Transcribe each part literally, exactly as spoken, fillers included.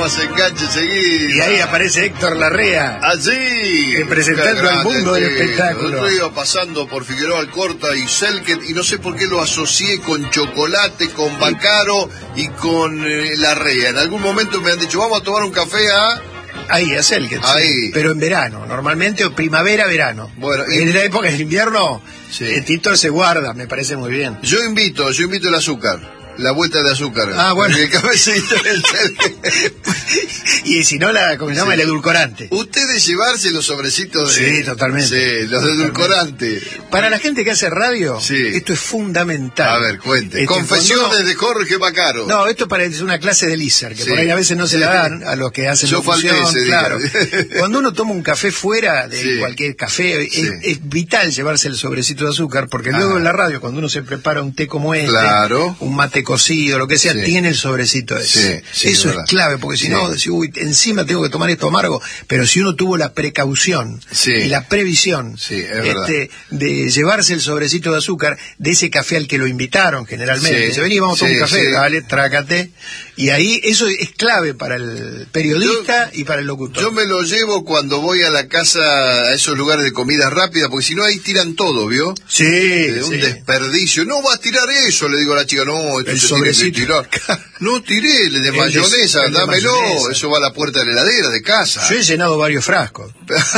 Tenemos enganche seguido. Y ahí aparece Héctor Larrea. Así. Presentando al mundo del espectáculo. El otro iba pasando por Figueroa Alcorta y Selket, y no sé por qué lo asocié con Chocolate, con Bacaro y con eh, Larrea. En algún momento me han dicho, vamos a tomar un café a... Ahí, a Selket. Ahí. Sí. Pero en verano, normalmente, o primavera, verano. Bueno, y... en la época del invierno, sí. el Tito se guarda, me parece muy bien. Yo invito, yo invito el azúcar. La vuelta de azúcar. Ah, bueno. El cabecito del Y si no, la, ¿cómo se llama? Sí. El edulcorante. Ustedes llevarse los sobrecitos de... Sí, totalmente. Sí, los de edulcorante. Para la gente que hace radio, sí. esto es fundamental. A ver, cuente. Este, Confesiones cuando... de Jorge Bacaro. No, esto parece una clase de Lícer, que sí. por ahí a veces no se sí. la dan a los que hacen Yo locución, falté ese claro. día. Cuando uno toma un café fuera de sí. cualquier café, sí. es, es vital llevarse el sobrecito de azúcar, porque ah. luego en la radio, cuando uno se prepara un té como este, claro. un mate cocido, lo que sea, sí. tiene el sobrecito ese. Sí, sí, eso es, es clave, porque si sí. no, si, uy, encima tengo que tomar esto amargo, pero si uno tuvo la precaución sí. y la previsión sí, este, de llevarse el sobrecito de azúcar de ese café al que lo invitaron generalmente, sí. dice, vení, vamos a tomar sí, un café, sí. dale, trácate, y ahí eso es clave para el periodista yo, y para el locutor. Yo me lo llevo cuando voy a la casa, a esos lugares de comida rápida, porque si no ahí tiran todo, ¿vio? Sí, eh, un sí. desperdicio. No vas a tirar eso, le digo a la chica, no, esto el se sobrecito. tiene que tirar. No tiré, el de mayonesa, el de dámelo, mayonesa. Eso va a la puerta de la heladera de casa. Yo he llenado varios frascos.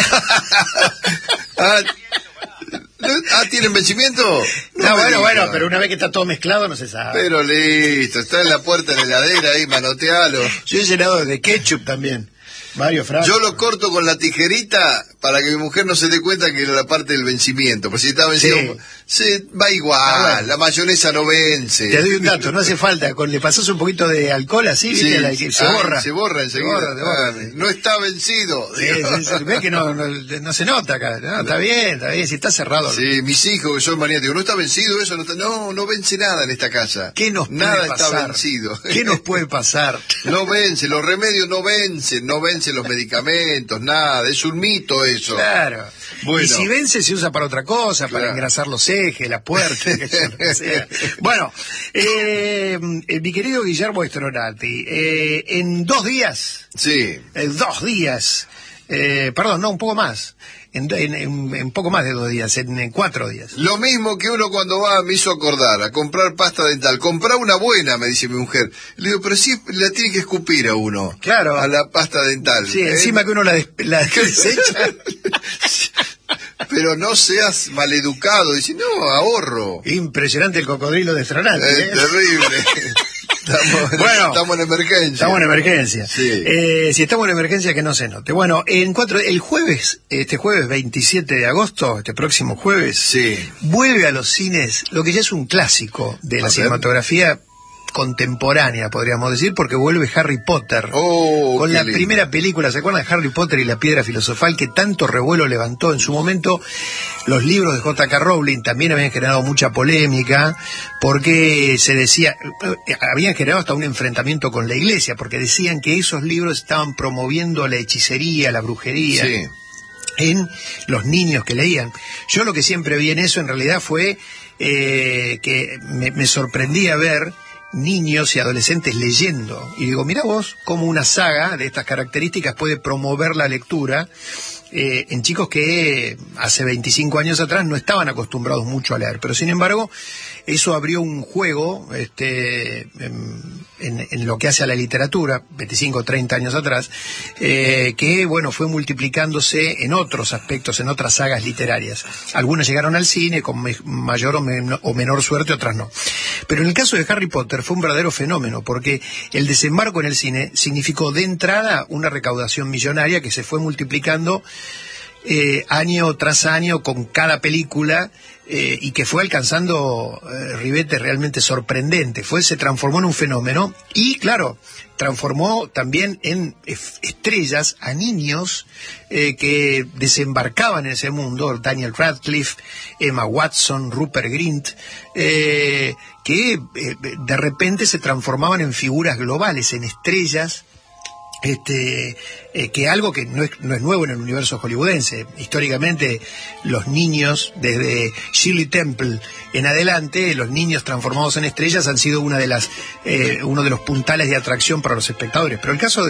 ah, ah, ¿tienen vencimiento? No, no bueno, bueno, pero una vez que está todo mezclado no se sabe. Pero listo, está en la puerta de la heladera ahí, manotealo. Yo he llenado de ketchup también. Varios frascos. Yo lo corto con la tijerita para que mi mujer no se dé cuenta que era la parte del vencimiento. Pues si está vencido, sí. se va igual. Ah, bueno. La mayonesa no vence. Te doy un dato, no hace falta. Con le pasas un poquito de alcohol así, sí, ¿viste? Sí. Se borra. Ah, se borra enseguida. Se borra, se borra. Ah, no está vencido. Sí, sí, sí. Ves que no, no, no se nota acá. No, está bien, está bien. Si está cerrado. Sí, mis hijos que son maniáticos. No está vencido eso. No, está, no, no vence nada en esta casa. ¿Qué nos puede Nada pasar? Está vencido. ¿Qué nos puede pasar? No vence, los remedios no vencen, no vencen los medicamentos, nada. Es un mito eso. Claro. Bueno. Y si vence se usa para otra cosa, claro. para engrasar los ejes, la puerta, que sea. Bueno, eh, eh, mi querido Guillermo Stronati, eh, en dos días, sí, en dos días, eh, perdón, no, un poco más, en, en, en, en poco más de dos días, en, en cuatro días. Lo mismo que uno cuando va, me hizo acordar, a comprar pasta dental. Comprar una buena, me dice mi mujer. Le digo, pero sí la tiene que escupir a uno. Claro. A la pasta dental. Sí, ¿eh? Encima que uno la, des la desecha. Pero no seas maleducado. Dice, no, ahorro. Impresionante el cocodrilo de Stronati. Es ¿eh? terrible. Estamos, bueno, estamos en emergencia. Estamos en emergencia. Sí. Eh, si estamos en emergencia, que no se note. Bueno, en cuatro, el jueves, este jueves veintisiete de agosto, este próximo jueves, sí. vuelve a los cines lo que ya es un clásico de la a cinematografía ver. contemporánea, podríamos decir, porque vuelve Harry Potter oh, con la lindo. primera película. ¿Se acuerdan de Harry Potter y la piedra filosofal, que tanto revuelo levantó en su momento? Los libros de J K Rowling también habían generado mucha polémica, porque se decía, habían generado hasta un enfrentamiento con la iglesia, porque decían que esos libros estaban promoviendo la hechicería, la brujería sí. en los niños que leían. Yo lo que siempre vi en eso en realidad fue eh, que me, me sorprendía ver niños y adolescentes leyendo, y digo, mira vos cómo una saga de estas características puede promover la lectura eh, en chicos que hace veinticinco años atrás no estaban acostumbrados mucho a leer, pero sin embargo eso abrió un juego este, en, en, en lo que hace a la literatura, veinticinco o treinta años atrás, eh, que bueno, fue multiplicándose en otros aspectos, en otras sagas literarias. Algunas llegaron al cine con me, mayor o, men, o menor suerte, otras no. Pero en el caso de Harry Potter fue un verdadero fenómeno, porque el desembarco en el cine significó de entrada una recaudación millonaria que se fue multiplicando eh, año tras año con cada película, eh, y que fue alcanzando eh, ribetes realmente sorprendentes. Fue, se transformó en un fenómeno y, claro, transformó también en estrellas a niños eh, que desembarcaban en ese mundo. Daniel Radcliffe, Emma Watson, Rupert Grint, eh, que eh, de repente se transformaban en figuras globales, en estrellas. Este, eh, que algo que no es, no es nuevo en el universo hollywoodense. Históricamente, los niños, desde Shirley Temple en adelante, los niños transformados en estrellas han sido una de las, eh, uno de los puntales de atracción para los espectadores. Pero el caso de